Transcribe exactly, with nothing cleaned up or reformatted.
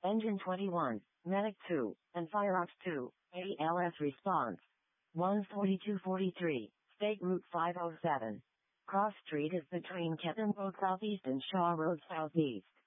Engine twenty-one, Medic two, and Fireops two, A L S response. one forty-two forty-three, State Route five oh seven. Cross Street is between Kenton Road Southeast and Shaw Road Southeast.